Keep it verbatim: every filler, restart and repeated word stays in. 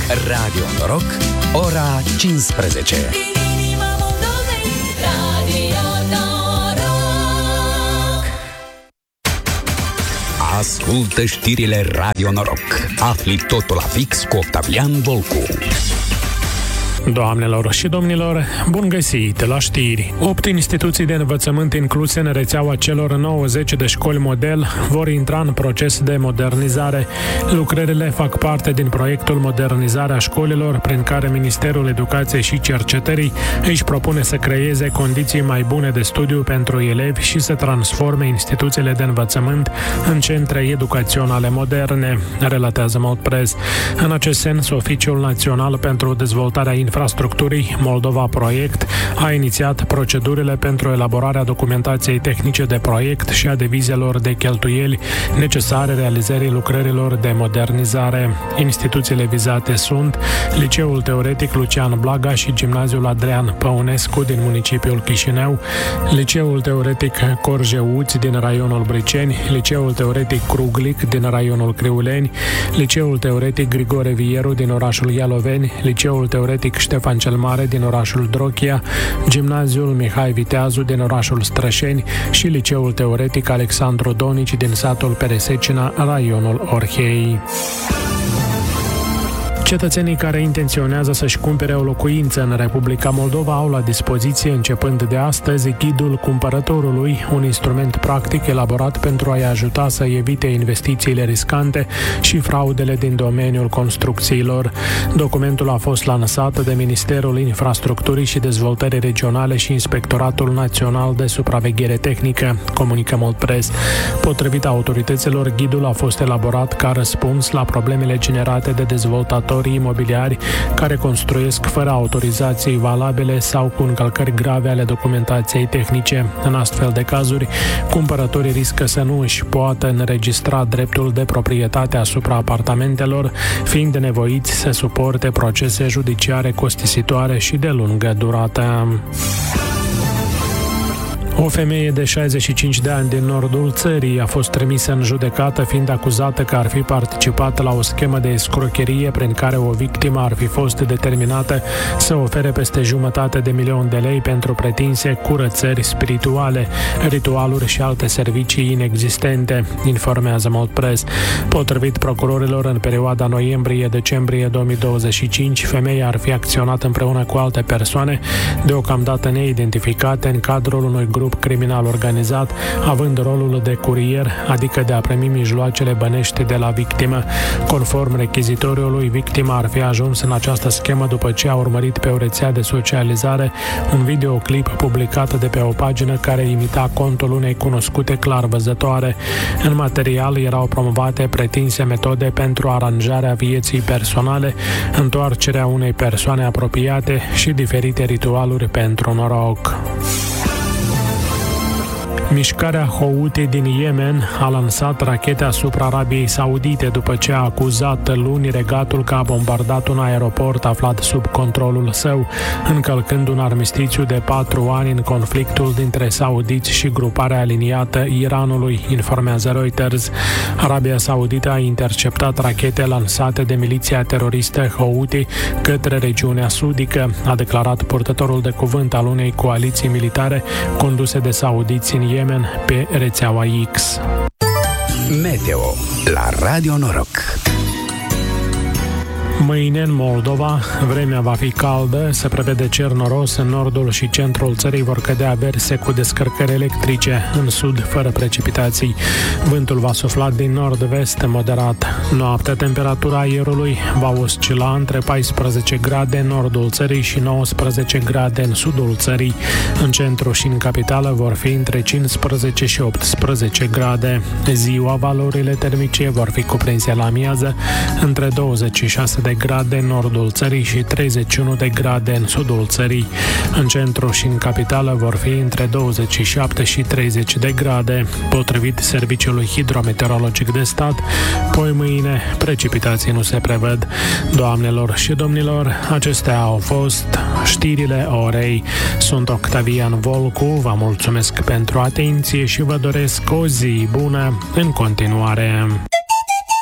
Radio Noroc, ora cincisprezece. Ascultă știrile Radio Noroc. Afli totul la fix cu Octavian Volcu. Doamnelor și domnilor, bun găsit la știri! Opt instituții de învățământ incluse în rețeaua celor nouăzeci de școli model vor intra în proces de modernizare. Lucrările fac parte din proiectul Modernizarea școlilor, prin care Ministerul Educației și Cercetării își propune să creeze condiții mai bune de studiu pentru elevi și să transforme instituțiile de învățământ în centre educaționale moderne, relatează Moldpress. În acest sens, Oficiul Național pentru Dezvoltarea Infrastructurii, Moldova Proiect, a inițiat procedurile pentru elaborarea documentației tehnice de proiect și a devizelor de cheltuieli necesare realizării lucrărilor de modernizare. Instituțiile vizate sunt Liceul Teoretic Lucian Blaga și Gimnaziul Adrian Păunescu din municipiul Chișinău, Liceul Teoretic Corjeuți din raionul Briceni, Liceul Teoretic Cruglic din raionul Criuleni, Liceul Teoretic Grigore Vieru din orașul Ialoveni, Liceul Teoretic Ștefan cel Mare din orașul Drochia, Gimnaziul Mihai Viteazu din orașul Strășeni și Liceul Teoretic Alexandru Donici din satul Peresecina, raionul Orhei. Cetățenii care intenționează să-și cumpere o locuință în Republica Moldova au la dispoziție, începând de astăzi, Ghidul Cumpărătorului, un instrument practic elaborat pentru a-i ajuta să evite investițiile riscante și fraudele din domeniul construcțiilor. Documentul a fost lansat de Ministerul Infrastructurii și Dezvoltării Regionale și Inspectoratul Național de Supraveghere Tehnică, comunică Moldpress. Potrivit autorităților, ghidul a fost elaborat ca răspuns la problemele generate de dezvoltatori imobiliari care construiesc fără autorizații valabile sau cu încălcări grave ale documentației tehnice. În astfel de cazuri, cumpărătorii riscă să nu își poată înregistra dreptul de proprietate asupra apartamentelor, fiind nevoiți să suporte procese judiciare costisitoare și de lungă durată. O femeie de șaizeci și cinci de ani din nordul țării a fost trimisă în judecată, fiind acuzată că ar fi participat la o schemă de escrocherie prin care o victimă ar fi fost determinată să ofere peste jumătate de milion de lei pentru pretinse curățări spirituale, ritualuri și alte servicii inexistente, informează Moldpress. Potrivit procurorilor, în perioada noiembrie-decembrie două mii douăzeci și cinci, femeia ar fi acționat împreună cu alte persoane, deocamdată neidentificate, în cadrul unui grup criminal organizat, având rolul de curier, adică de a primi mijloacele bănești de la victimă. Conform rechizitoriului, victima ar fi ajuns în această schemă după ce a urmărit pe o rețea de socializare un videoclip publicat de pe o pagină care imita contul unei cunoscute clar văzătoare. În material erau promovate pretinse metode pentru aranjarea vieții personale, întoarcerea unei persoane apropiate și diferite ritualuri pentru noroc. Mișcarea Houthi din Yemen a lansat rachete asupra Arabiei Saudite după ce a acuzat luni regatul că a bombardat un aeroport aflat sub controlul său, încălcând un armistițiu de patru ani în conflictul dintre saudiți și gruparea aliniată Iranului, informează Reuters. Arabia Saudită a interceptat rachete lansate de miliția teroristă Houthi către regiunea sudică, a declarat purtătorul de cuvânt al unei coaliții militare conduse de saudiți în Yemen pe rețeaua X. Meteo la Radio Noroc. Mâine în Moldova, vremea va fi caldă, se prevede cer noros, în nordul și centrul țării vor cădea averse cu descărcări electrice, în sud fără precipitații. Vântul va sufla din nord-vest moderat. Noaptea, temperatura aerului va oscila între paisprezece grade în nordul țării și nouăsprezece grade în sudul țării. În centru și în capitală vor fi între cincisprezece și optsprezece grade. Ziua, valorile termice vor fi cuprinse la amiază între douăzeci și șase de grade în nordul țării și treizeci și unu de grade în sudul țării. În centru și în capitală vor fi între douăzeci și șapte și treizeci de grade. Potrivit Serviciului Hidrometeorologic de Stat, poi mâine precipitații nu se prevăd. Doamnelor și domnilor, acestea au fost știrile orei. Sunt Octavian Volcu, vă mulțumesc pentru atenție și vă doresc o zi bună în continuare.